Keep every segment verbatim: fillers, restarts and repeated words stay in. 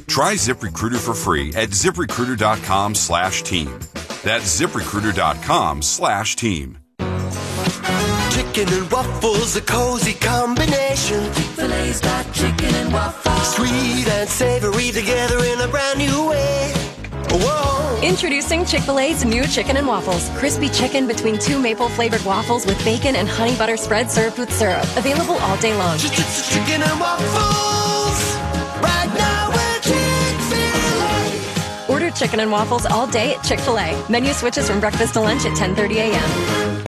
Try ZipRecruiter for free at ZipRecruiter.com slash team. That's ZipRecruiter.com slash team. Chicken and waffles, a cozy combination. Chick-fil-A's got chicken and waffles. Sweet and savory together in a brand new way. Whoa. Introducing Chick-fil-A's new chicken and waffles. Crispy chicken between two maple-flavored waffles with bacon and honey butter spread served with syrup. Available all day long. Chicken and waffles. Right now we're Chick-fil-A. Order chicken and waffles all day at Chick-fil-A. Menu switches from breakfast to lunch at ten thirty a.m.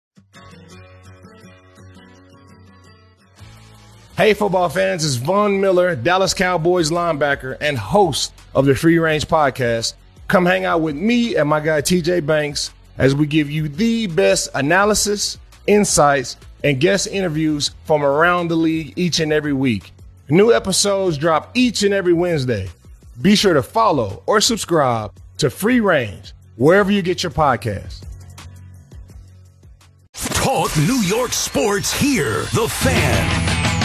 Hey, football fans, it's Von Miller, Dallas Cowboys linebacker and host of the Free Range Podcast. Come hang out with me and my guy T J Banks as we give you the best analysis, insights, and guest interviews from around the league each and every week. New episodes drop each and every Wednesday. Be sure to follow or subscribe to Free Range wherever you get your podcasts. Talk New York sports here. The Fan.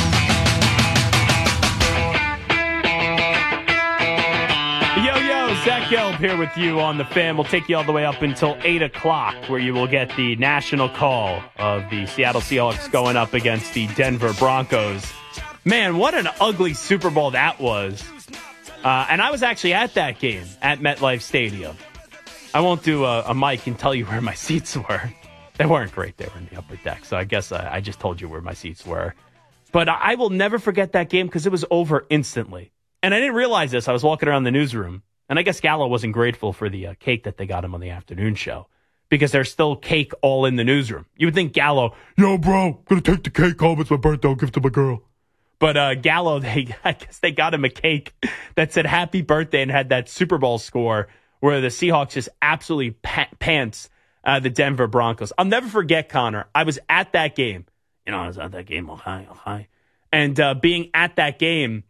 Zach Gelb here with you on The Fan. We'll take you all the way up until eight o'clock, where you will get the national call of the Seattle Seahawks going up against the Denver Broncos. Man, what an ugly Super Bowl that was. Uh, and I was actually at that game at MetLife Stadium. I won't do a, a mic and tell you where my seats were. They weren't great. They were in the upper deck, so I guess I, I just told you where my seats were. But I will never forget that game because it was over instantly. And I didn't realize this. I was walking around the newsroom. And I guess Gallo wasn't grateful for the uh, cake that they got him on the afternoon show because there's still cake all in the newsroom. You would think Gallo, yo, bro, gonna take the cake home. It's my birthday. I'll give it to my girl. But uh, Gallo, they, I guess they got him a cake that said happy birthday and had that Super Bowl score where the Seahawks just absolutely pa- pants uh, the Denver Broncos. I'll never forget, Connor. I was at that game. You know, I was at that game. Okay, okay. And uh, being at that game,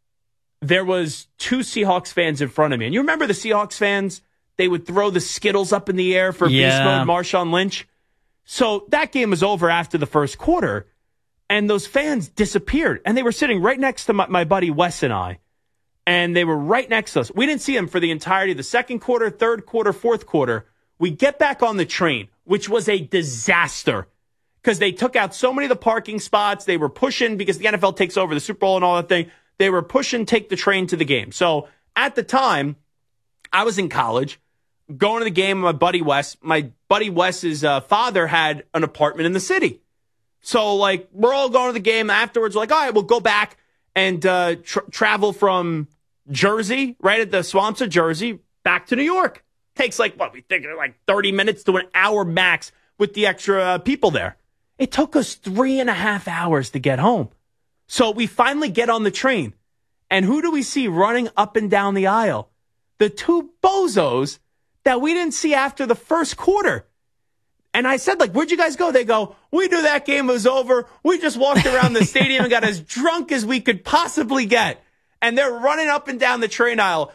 there was two Seahawks fans in front of me. And you remember the Seahawks fans? They would throw the Skittles up in the air for yeah. Beast Mode Marshawn Lynch. So that game was over after the first quarter, and those fans disappeared. And they were sitting right next to my, my buddy Wes and I, and they were right next to us. We didn't see them for the entirety of the second quarter, third quarter, fourth quarter. We get back on the train, which was a disaster because they took out so many of the parking spots. They were pushing because the N F L takes over the Super Bowl and all that thing. They were pushing, take the train to the game. So at the time, I was in college, going to the game with my buddy Wes. My buddy Wes's uh, father had an apartment in the city. So, like, we're all going to the game. Afterwards, we're like, all right, we'll go back and uh, tra- travel from Jersey, right at the swamps of Jersey, back to New York. Takes, like, what, we think like thirty minutes to an hour max with the extra uh, people there. It took us three and a half hours to get home. So we finally get on the train, and who do we see running up and down the aisle? The two bozos that we didn't see after the first quarter. And I said, like, where'd you guys go? They go, we knew that game was over. We just walked around the stadium and got as drunk as we could possibly get. And they're running up and down the train aisle.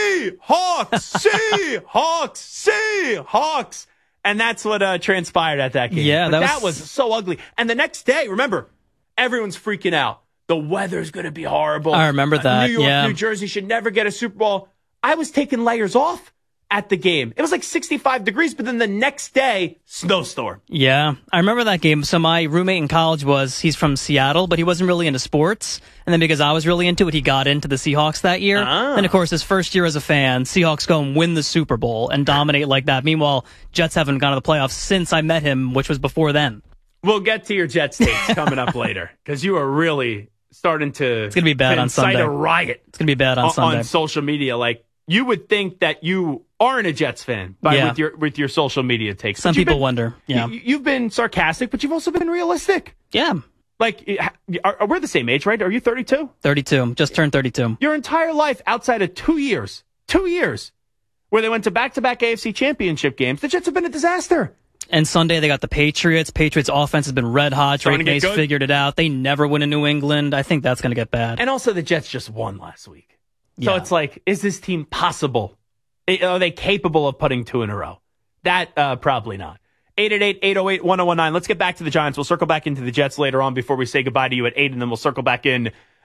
Seahawks, Seahawks, Seahawks. And that's what uh, transpired at that game. Yeah, that, that was... was... that was so ugly. And the next day, remember, everyone's freaking out. The weather's going to be horrible. I remember that, uh, New York, yeah. New Jersey should never get a Super Bowl. I was taking layers off at the game. It was like sixty-five degrees, but then the next day, snowstorm. Yeah, I remember that game. So my roommate in college was, he's from Seattle, but he wasn't really into sports. And then because I was really into it, he got into the Seahawks that year. Ah. And of course, his first year as a fan, Seahawks go and win the Super Bowl and dominate like that. Meanwhile, Jets haven't gone to the playoffs since I met him, which was before then. We'll get to your Jets takes coming up later, because you are really starting to It's gonna be bad to on Sunday. incite a riot. It's going to be bad on, on Sunday. On social media. Like, you would think that you aren't a Jets fan by Yeah. with your with your social media takes. Some But you've people been- wonder. Yeah. You, you've been sarcastic, but you've also been realistic. Yeah. Like, are, are we're the same age, right? Are you thirty-two? thirty-two. Just turned thirty-two. Your entire life outside of two years, two years, where they went to back-to-back A F C championship games, the Jets have been a disaster. And Sunday they got the Patriots. Patriots offense has been red hot. Starting Drake to get Mays good. figured it out. They never win in New England. I think that's going to get bad. And also the Jets just won last week. So Yeah. it's like, is this team possible? Are they capable of putting two in a row? That, uh, probably not. eight eight eight, eight oh eight, one oh one nine. Let's get back to the Giants. We'll circle back into the Jets later on before we say goodbye to you at eight, and then we'll circle back in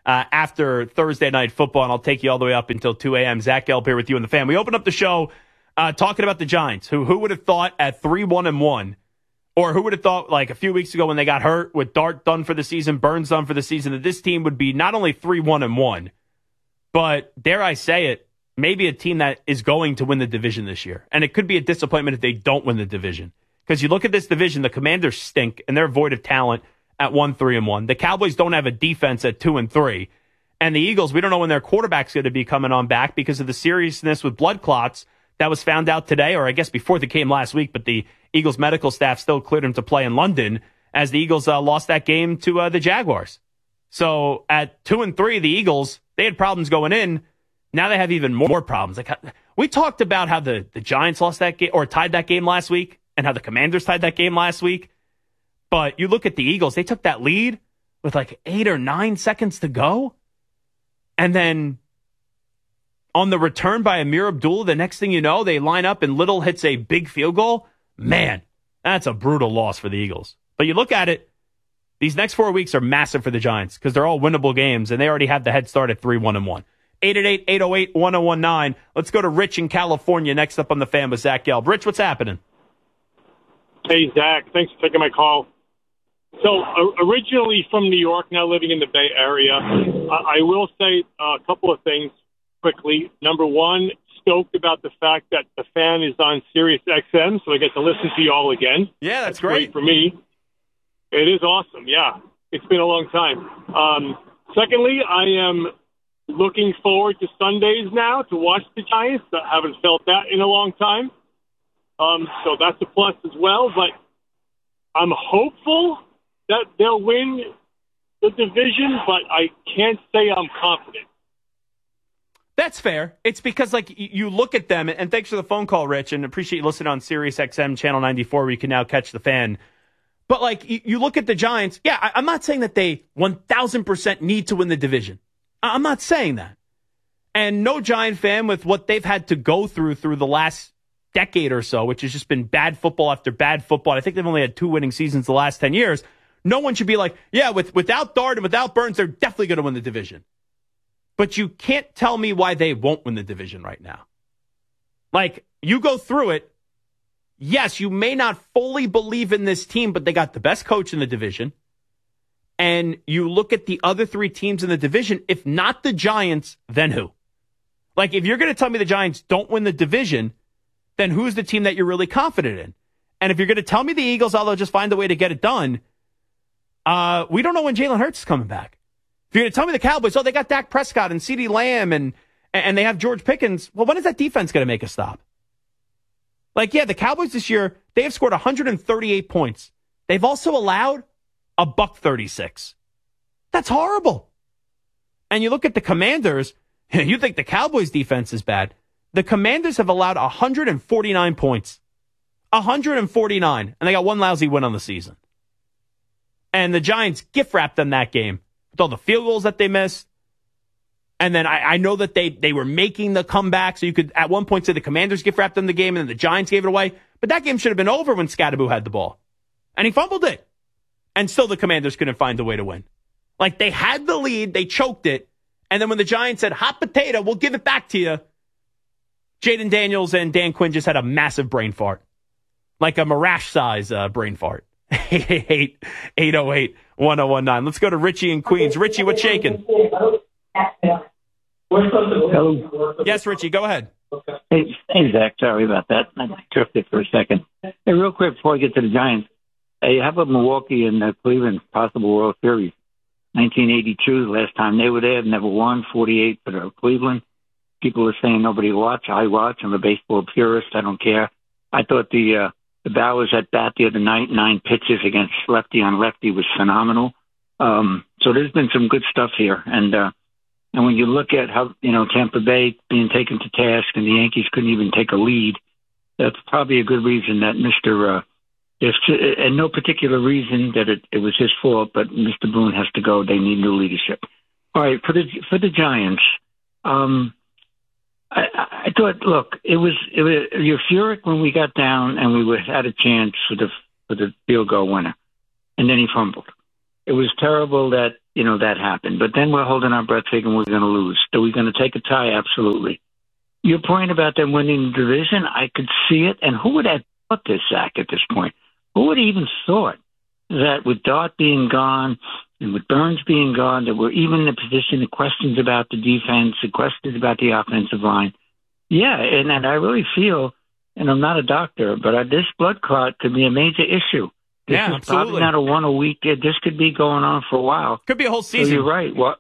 uh, after Thursday Night Football, and I'll take you all the way up until two a.m. Zach Gelb here with you and the fan. We open up the show uh, talking about the Giants, who who would have thought at three one and one, or who would have thought like a few weeks ago when they got hurt with Dart done for the season, Burns done for the season, that this team would be not only three one and one, but dare I say it, maybe a team that is going to win the division this year. And it could be a disappointment if they don't win the division. Because you look at this division, the Commanders stink, and they're void of talent at one three and one. The Cowboys don't have a defense at two and three. And the Eagles, we don't know when their quarterback's going to be coming on back because of the seriousness with blood clots that was found out today, or I guess before the game last week, but the Eagles medical staff still cleared him to play in London as the Eagles uh, lost that game to uh, the Jaguars. So at two and three, the Eagles, they had problems going in. Now they have even more problems. Like we talked about how the, the Giants lost that game or tied that game last week and how the Commanders tied that game last week. But you look at the Eagles, they took that lead with like eight or nine seconds to go. And then on the return by Amir Abdul, the next thing you know, they line up and Little hits a big field goal. Man, that's a brutal loss for the Eagles. But you look at it, these next four weeks are massive for the Giants because they're all winnable games and they already have the head start at three one and one. eight eight eight, eight oh eight, one oh one nine. Let's go to Rich in California next up on the fan with Zach Gelb. Rich, what's happening? Hey, Zach. Thanks for taking my call. So, uh, originally from New York, now living in the Bay Area, I, I will say a couple of things quickly. Number one, stoked about the fact that the fan is on Sirius X M, so I get to listen to you all again. Yeah, that's, that's great. great for me. It is awesome, yeah. It's been a long time. Um, secondly, I am looking forward to Sundays now to watch the Giants. I haven't felt that in a long time. Um, so that's a plus as well. But I'm hopeful that they'll win the division, but I can't say I'm confident. That's fair. It's because, like, you look at them, and thanks for the phone call, Rich, and appreciate you listening on Sirius X M Channel ninety-four, where you can now catch the fan. But, like, you look at the Giants, yeah, I'm not saying that they one thousand percent need to win the division. I'm not saying that. And no Giant fan with what they've had to go through through the last decade or so, which has just been bad football after bad football. I think they've only had two winning seasons the last ten years. No one should be like, yeah, with without Dart and without Burns, they're definitely going to win the division. But you can't tell me why they won't win the division right now. Like, you go through it. Yes, you may not fully believe in this team, but they got the best coach in the division. And you look at the other three teams in the division, if not the Giants, then who? Like, if you're going to tell me the Giants don't win the division, then who's the team that you're really confident in? And if you're going to tell me the Eagles, although just find a way to get it done, uh, we don't know when Jalen Hurts is coming back. If you're going to tell me the Cowboys, oh, they got Dak Prescott and CeeDee Lamb and, and they have George Pickens, well, when is that defense going to make a stop? Like, yeah, the Cowboys this year, they have scored one hundred thirty-eight points. They've also allowed a buck thirty-six. That's horrible. And you look at the Commanders, you think the Cowboys defense is bad. The Commanders have allowed one hundred forty-nine points. one hundred forty-nine. And they got one lousy win on the season. And the Giants gift wrapped them that game with all the field goals that they missed. And then I, I know that they, they were making the comeback, so you could at one point say the Commanders gift wrapped them the game and then the Giants gave it away. But that game should have been over when Scatterbo had the ball. And he fumbled it. And still the Commanders couldn't find a way to win. Like, they had the lead, they choked it, and then when the Giants said, hot potato, we'll give it back to you, Jaden Daniels and Dan Quinn just had a massive brain fart. Like a Marash-size uh, brain fart. eight eight eight, eight oh eight, one oh one nine. Let's go to Richie in Queens. Richie, what's shaking? Hello. Yes, Richie, go ahead. Hey, hey, Zach, sorry about that. I drifted for a second. Hey, real quick before I get to the Giants, hey, how about Milwaukee and uh, Cleveland possible World Series? nineteen eighty-two, the last time they were there, never won, forty-eight for the Cleveland. People are saying nobody watch. I watch. I'm a baseball purist. I don't care. I thought the uh, the Bowers at bat the other night, nine pitches against lefty on lefty, was phenomenal. Um, so there's been some good stuff here. And uh, and when you look at how, you know, Tampa Bay being taken to task and the Yankees couldn't even take a lead, that's probably a good reason that Mister Uh, if, and no particular reason that it, it was his fault, but Mister Boone has to go. They need new leadership. All right, for the for the Giants, um, I, I thought, look, it was, it was euphoric when we got down and we were, had a chance for the for the field goal winner, and then he fumbled. it was terrible that, you know, that happened. But then we're holding our breath thinking we're going to lose. Are we going to take a tie? Absolutely. Your point about them winning the division, I could see it. And who would have thought this, Zach, at this point? Who would have even thought that with Dart being gone and with Burns being gone, that we're even in a position of questions about the defense, and questions about the offensive line? Yeah, and, and I really feel, and I'm not a doctor, but uh, this blood clot could be a major issue. This yeah, is absolutely. probably not a one a week. This could be going on for a while. Could be a whole season. So you're right. Well,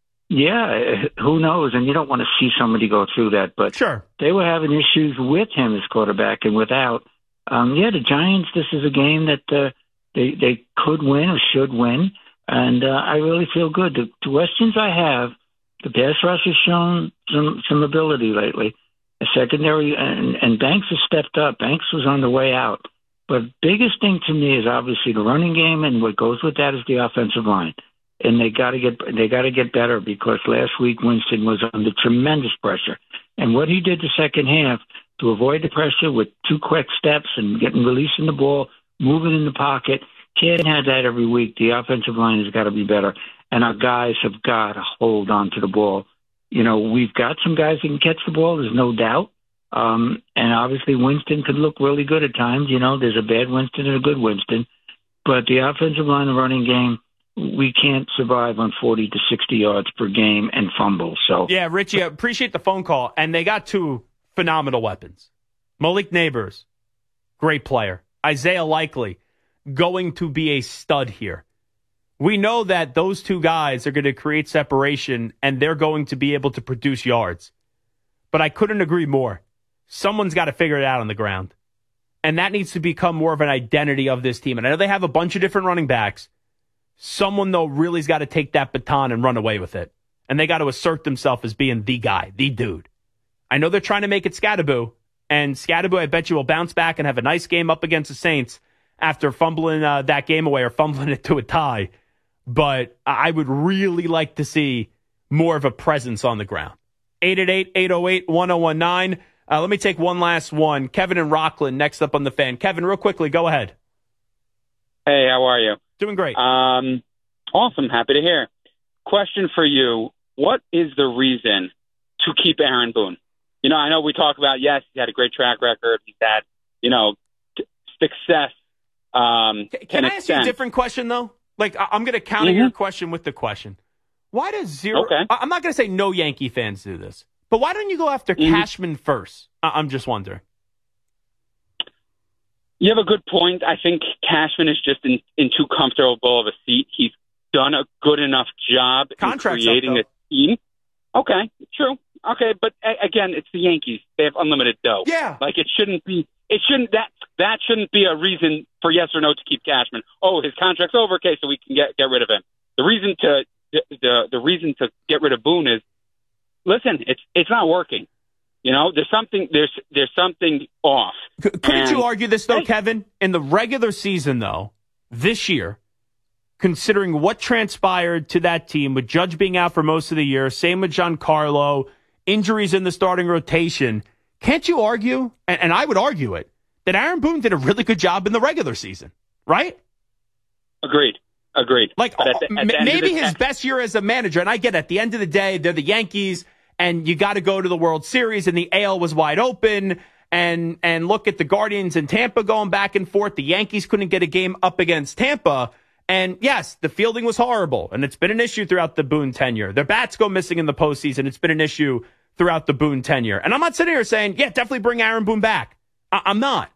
yeah, who knows? And you don't want to see somebody go through that. But sure, they were having issues with him as quarterback and without. Um, yeah, the Giants, this is a game that uh, they they could win or should win. And uh, I really feel good. The, the questions I have, the pass rush has shown some, some ability lately. The secondary, and, and Banks has stepped up. Banks was on the way out. But biggest thing to me is obviously the running game, and what goes with that is the offensive line. And they got to get they got to get better, because last week Winston was under tremendous pressure. And what he did the second half to avoid the pressure with two quick steps and getting releasing the ball, moving in the pocket, can't have that every week. The offensive line has got to be better, and our guys have got to hold on to the ball. You know, we've got some guys that can catch the ball. There's no doubt. Um, and obviously Winston could look really good at times. You know, there's a bad Winston and a good Winston. But the offensive line, the running game, we can't survive on forty to sixty yards per game and fumble. So yeah, Richie, I appreciate the phone call. And they got two phenomenal weapons. Malik Neighbors, great player. Isaiah Likely, going to be a stud here. We know that those two guys are going to create separation, and they're going to be able to produce yards. But I couldn't agree more. Someone's got to figure it out on the ground. And that needs to become more of an identity of this team. And I know they have a bunch of different running backs. Someone, though, really's got to take that baton and run away with it. And they got to assert themselves as being the guy, the dude. I know they're trying to make it Scatterboo. And Scatterboo, I bet you, will bounce back and have a nice game up against the Saints after fumbling uh, that game away or fumbling it to a tie. But I would really like to see more of a presence on the ground. eight eight eight, eight oh eight, one oh one nine. Uh, let me take one last one. Kevin in Rockland next up on the Fan. Kevin, real quickly, go ahead. Hey, how are you? Doing great. Um, awesome. Happy to hear. Question for you. What is the reason to keep Aaron Boone? You know, I know we talk about, yes, he's had a great track record. He's had, you know, t- success. Um, Can, can I ask you a different question, though? Like, I- I'm going to counter mm-hmm. your question with the question. Why does zero... Okay. I- I'm not going to say no Yankee fans do this, but why don't you go after mm-hmm. Cashman first? I- I'm just wondering. You have a good point. I think Cashman is just in, in too comfortable of a seat. He's done a good enough job Contract's in creating up, a team. Okay, true. Okay, but a- again, it's the Yankees. They have unlimited dough. Yeah. Like, it shouldn't be... It shouldn't that that shouldn't be a reason for yes or no to keep Cashman. Oh, his contract's over, okay, so we can get get rid of him. The reason to the the reason to get rid of Boone is, listen, it's it's not working. You know, there's something there's there's something off. C- couldn't and, you argue this though, hey, Kevin? In the regular season, though, this year, considering what transpired to that team with Judge being out for most of the year, same with Giancarlo, injuries in the starting rotation. Can't you argue, and, and I would argue it, that Aaron Boone did a really good job in the regular season, right? Agreed. Agreed. Like, But at the- at the end maybe of the his day- best year as a manager, and I get it, at the end of the day, they're the Yankees, and you got to go to the World Series, and the A L was wide open, and and look at the Guardians and Tampa going back and forth. The Yankees couldn't get a game up against Tampa, and yes, the fielding was horrible, and it's been an issue throughout the Boone tenure. Their bats go missing in the postseason. It's been an issue throughout the Boone tenure. And I'm not sitting here saying, yeah, definitely bring Aaron Boone back. I- I'm not.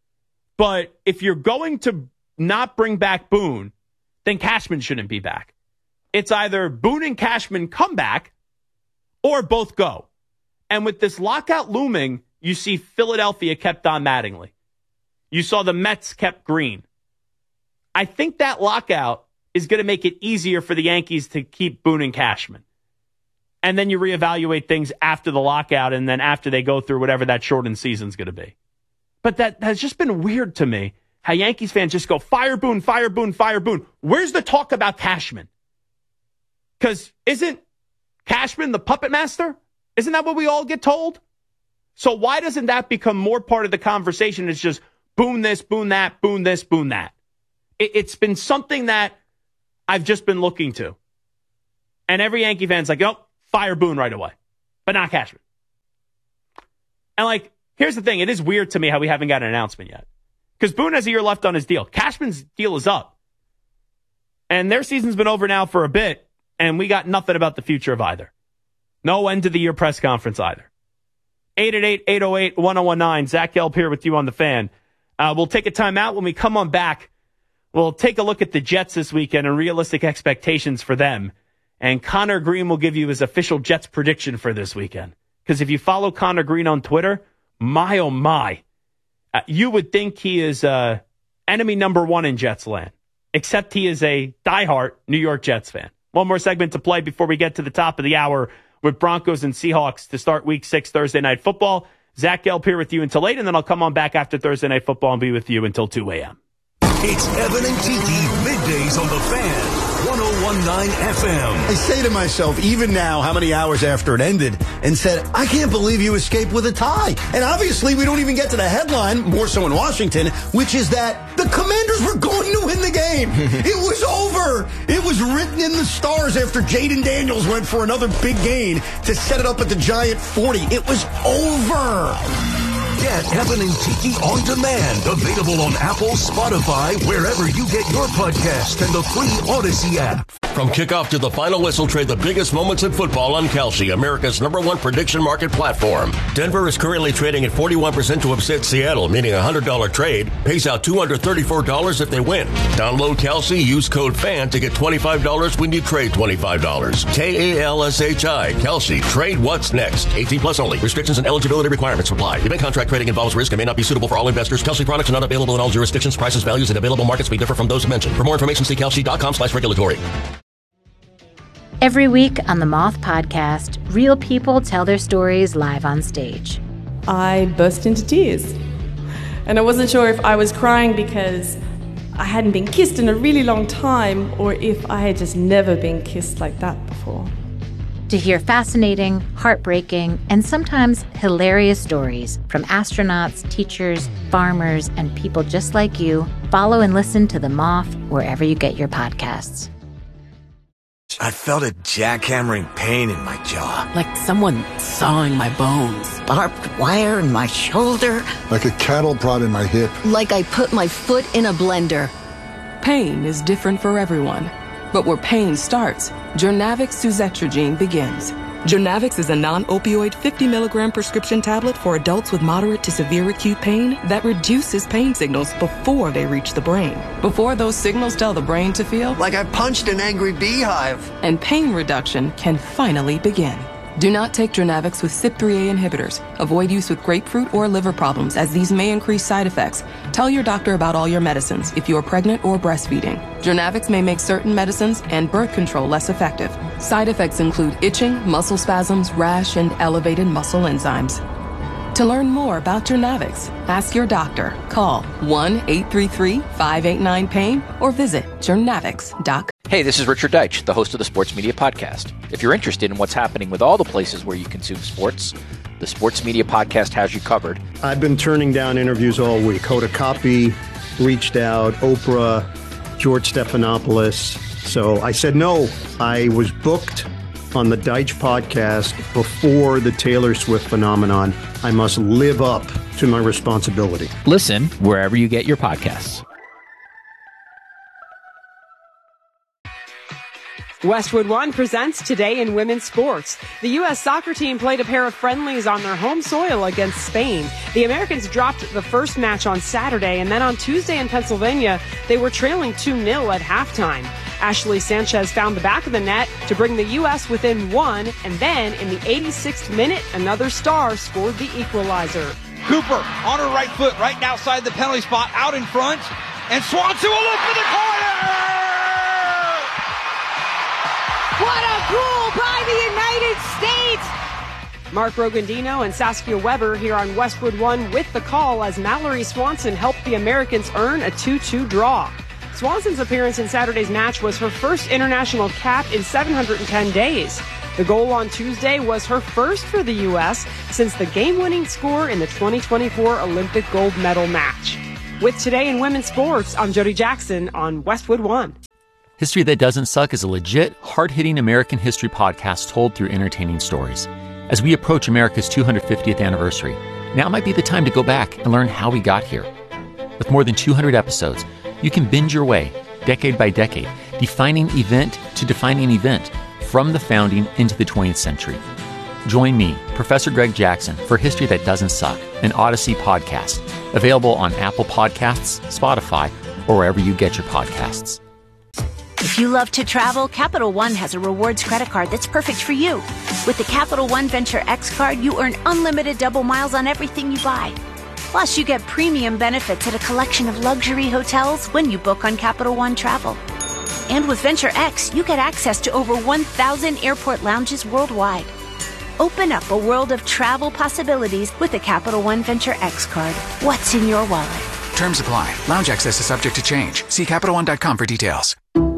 But if you're going to not bring back Boone, then Cashman shouldn't be back. It's either Boone and Cashman come back or both go. And with this lockout looming, you see Philadelphia kept on Mattingly. You saw the Mets kept Green. I think that lockout is going to make it easier for the Yankees to keep Boone and Cashman. And then you reevaluate things after the lockout and then after they go through whatever that shortened season's going to be. But that has just been weird to me, how Yankees fans just go, fire Boone, fire Boone, fire Boone. Where's the talk about Cashman? Because isn't Cashman the puppet master? Isn't that what we all get told? So why doesn't that become more part of the conversation? It's just Boone this, Boone that, Boone this, Boone that. It, it's been something that I've just been looking to. And every Yankee fan's like, oh, fire Boone right away. But not Cashman. And, like, here's the thing. It is weird to me how we haven't got an announcement yet. Because Boone has a year left on his deal. Cashman's deal is up. And their season's been over now for a bit, and we got nothing about the future of either. No end of the year press conference either. eight eight eight, eight oh eight, one oh one nine. Zach Gelb here with you on the Fan. Uh, we'll take a timeout. When we come on back, we'll take a look at the Jets this weekend and realistic expectations for them. And Connor Green will give you his official Jets prediction for this weekend. Because if you follow Connor Green on Twitter, my oh my, uh, you would think he is uh, enemy number one in Jets land. Except he is a diehard New York Jets fan. One more segment to play before we get to the top of the hour with Broncos and Seahawks to start week six Thursday Night Football. Zach Gelb here with you until late, and then I'll come on back after Thursday Night Football and be with you until two a.m. It's Evan and Tiki, middays on the Fan, one oh one point nine F M. I say to myself, even now, how many hours after it ended, and said, I can't believe you escaped with a tie. And obviously, we don't even get to the headline, more so in Washington, which is that the Commanders were going to win the game. It was over. It was written in the stars after Jaden Daniels went for another big gain to set it up at the Giant forty. It was over. Get Evan and Tiki on demand. Available on Apple, Spotify, wherever you get your podcast, and the free Odyssey app. From kickoff to the final whistle, trade the biggest moments in football on Kalshi, America's number one prediction market platform. Denver is currently trading at forty-one percent to upset Seattle, meaning a one hundred dollars trade pays out two hundred thirty-four dollars if they win. Download Kalshi, use code FAN to get twenty-five dollars when you trade twenty-five dollars. K A L S H I, Kalshi. Trade what's next. eighteen plus only. Restrictions and eligibility requirements apply. Event contract trading involves risk and may not be suitable for all investors. Kalshi products are not available in all jurisdictions. Prices, values, and available markets may differ from those mentioned. For more information, see kalshi.com slash regulatory. Every week on the Moth Podcast, real people tell their stories live on stage. I burst into tears. And I wasn't sure if I was crying because I hadn't been kissed in a really long time or if I had just never been kissed like that before. To hear fascinating, heartbreaking, and sometimes hilarious stories from astronauts, teachers, farmers, and people just like you, follow and listen to The Moth wherever you get your podcasts. I felt a jackhammering pain in my jaw. Like someone sawing my bones. Barbed wire in my shoulder. Like a cattle prod in my hip. Like I put my foot in a blender. Pain is different for everyone. But where pain starts, Jurnavix suzetrigine begins. Jurnavix is a non-opioid fifty milligram prescription tablet for adults with moderate to severe acute pain that reduces pain signals before they reach the brain. Before those signals tell the brain to feel like I punched an angry beehive. And pain reduction can finally begin. Do not take Jurnavix with C Y P three A inhibitors. Avoid use with grapefruit or liver problems, as these may increase side effects. Tell your doctor about all your medicines if you are pregnant or breastfeeding. Jurnavix may make certain medicines and birth control less effective. Side effects include itching, muscle spasms, rash, and elevated muscle enzymes. To learn more about Jurnavix, ask your doctor. Call one eight three three, five eight nine, pain or visit jurnavix dot com. Hey, this is Richard Deitch, the host of the Sports Media Podcast. If you're interested in what's happening with all the places where you consume sports, the Sports Media Podcast has you covered. I've been turning down interviews all week. Hoda Kotb reached out, Oprah, George Stephanopoulos. So I said no. I was booked on the Deitch podcast before the Taylor Swift phenomenon. I must live up to my responsibility. Listen wherever you get your podcasts. Westwood One presents Today in Women's Sports. The U S soccer team played a pair of friendlies on their home soil against Spain. The Americans dropped the first match on Saturday, and then on Tuesday in Pennsylvania, they were trailing two nil at halftime. Ashley Sanchez found the back of the net to bring the U S within one, and then in the eighty-sixth minute, another star scored the equalizer. Cooper on her right foot, right outside the penalty spot, out in front, and Swanson will look for the corner! What a goal by the United States! Mark Rogandino and Saskia Weber here on Westwood One with the call as Mallory Swanson helped the Americans earn a two two draw. Swanson's appearance in Saturday's match was her first international cap in seven hundred ten days. The goal on Tuesday was her first for the U S since the game-winning score in the twenty twenty-four Olympic gold medal match. With Today in Women's Sports, I'm Jody Jackson on Westwood One. History That Doesn't Suck is a legit, hard-hitting American history podcast told through entertaining stories. As we approach America's two hundred fiftieth anniversary, now might be the time to go back and learn how we got here. With more than two hundred episodes, you can binge your way, decade by decade, defining event to defining event, from the founding into the twentieth century. Join me, Professor Greg Jackson, for History That Doesn't Suck, an Odyssey podcast, available on Apple Podcasts, Spotify, or wherever you get your podcasts. If you love to travel, Capital One has a rewards credit card that's perfect for you. With the Capital One Venture X card, you earn unlimited double miles on everything you buy. Plus, you get premium benefits at a collection of luxury hotels when you book on Capital One Travel. And with Venture X, you get access to over one thousand airport lounges worldwide. Open up a world of travel possibilities with the Capital One Venture X card. What's in your wallet? Terms apply. Lounge access is subject to change. See Capital One dot com for details.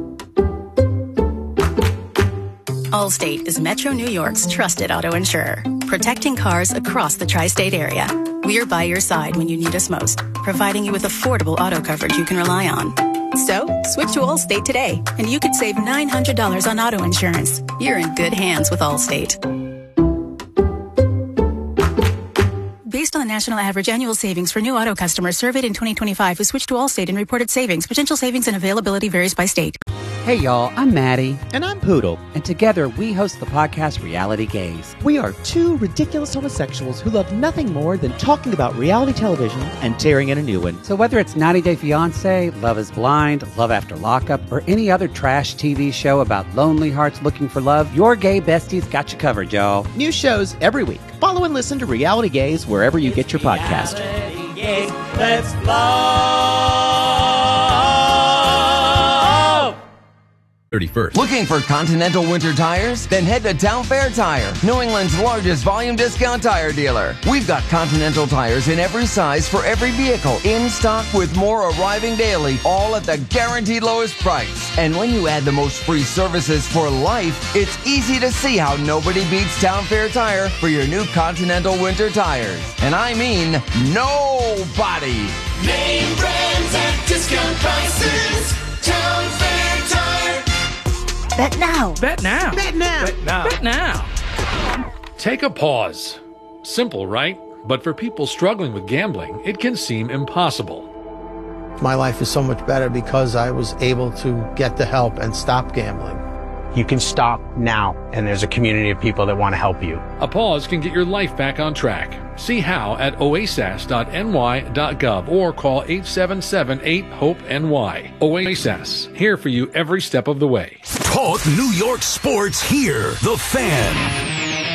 Allstate is Metro New York's trusted auto insurer, protecting cars across the tri-state area. We're by your side when you need us most, providing you with affordable auto coverage you can rely on. So, switch to Allstate today, and you could save nine hundred dollars on auto insurance. You're in good hands with Allstate. Based on the national average annual savings for new auto customers surveyed in twenty twenty-five who switched to Allstate and reported savings, potential savings and availability varies by state. Hey y'all, I'm Maddie. And I'm Poodle. And together we host the podcast Reality Gaze. We are two ridiculous homosexuals who love nothing more than talking about reality television and tearing in a new one. So whether it's ninety day fiancé, Love is Blind, Love After Lockup, or any other trash T V show about lonely hearts looking for love, your gay besties got you covered, y'all. New shows every week. Follow and listen to Reality Gaze wherever you get your podcast. Reality Gaze, let's love. thirty-first. Looking for Continental winter tires? Then head to Town Fair Tire, New England's largest volume discount tire dealer. We've got Continental tires in every size for every vehicle, in stock with more arriving daily, all at the guaranteed lowest price. And when you add the most free services for life, it's easy to see how nobody beats Town Fair Tire for your new Continental winter tires. And I mean nobody. Name brands at discount prices. Town Fair Tire. Bet now. Bet now. Bet now. Bet now. Bet now. Take a pause. Simple, right? But for people struggling with gambling, it can seem impossible. My life is so much better because I was able to get the help and stop gambling. You can stop now, and there's a community of people that want to help you. A pause can get your life back on track. See how at oasas dot n y dot gov or call eight seven seven eight hope N Y. OASAS, here for you every step of the way. Talk New York sports here. The Fan.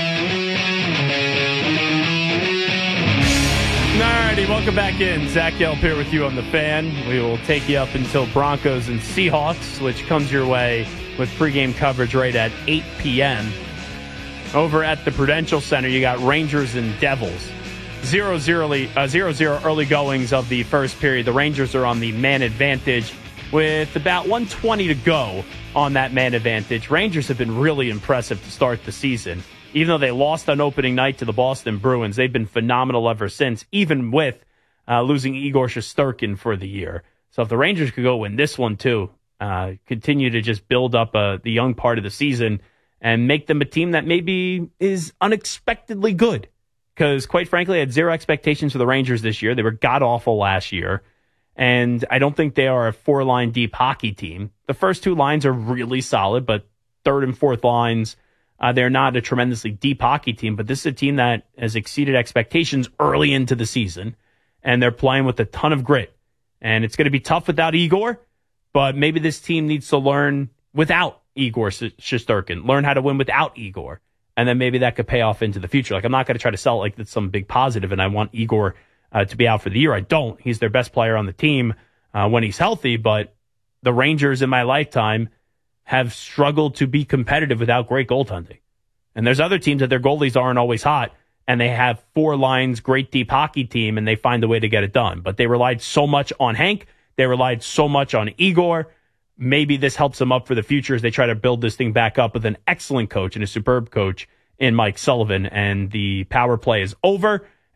Alrighty, welcome back in. Zach Gelb here with you on The Fan. We will take you up until Broncos and Seahawks, which comes your way with pregame coverage right at eight p.m. Over at the Prudential Center, you got Rangers and Devils. zero zero uh, zero zero early goings of the first period. The Rangers are on the man advantage with about one twenty to go on that man advantage. Rangers have been really impressive to start the season. Even though they lost on opening night to the Boston Bruins, they've been phenomenal ever since, even with uh, losing Igor Shesterkin for the year. So if the Rangers could go win this one too, uh, continue to just build up uh, the young part of the season and make them a team that maybe is unexpectedly good. Because quite frankly, I had zero expectations for the Rangers this year. They were god-awful last year. And I don't think they are a four-line deep hockey team. The first two lines are really solid, but third and fourth lines, Uh, they're not a tremendously deep hockey team, but this is a team that has exceeded expectations early into the season, and they're playing with a ton of grit. And it's going to be tough without Igor, but maybe this team needs to learn without Igor Shesterkin, learn how to win without Igor, and then maybe that could pay off into the future. Like, I'm not going to try to sell it like it's some big positive, and I want Igor uh, to be out for the year. I don't. He's their best player on the team uh, when he's healthy, but the Rangers in my lifetime have struggled to be competitive without great goaltending. And there's other teams that their goalies aren't always hot, and they have four lines, great deep hockey team, and they find a way to get it done. But they relied so much on Hank. They relied so much on Igor. Maybe this helps them up for the future as they try to build this thing back up with an excellent coach and a superb coach in Mike Sullivan. And the power play is over,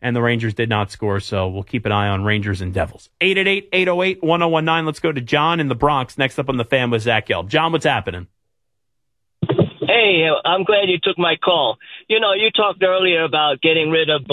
and the Rangers did not score, so we'll keep an eye on Rangers and Devils. eight eight eight, eight oh eight, one oh one nine. Let's go to John in the Bronx. Next up on the Fan with Zach Gelb. John, what's happening? Hey, I'm glad you took my call. You know, you talked earlier about getting rid of